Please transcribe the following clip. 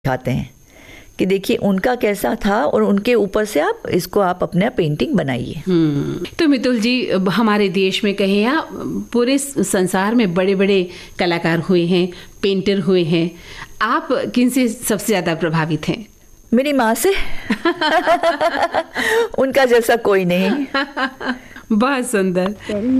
दिखाते हैं कि देखिए उनका कैसा था और उनके ऊपर से आप अपना पेंटिंग बनाइए। तो मितुल जी, हमारे देश में कहें या पूरे संसार में बड़े बड़े कलाकार हुए हैं, पेंटर हुए हैं, आप किन से सबसे ज्यादा प्रभावित हैं? मेरी माँ से। उनका जैसा कोई नहीं। बहुत सुंदर।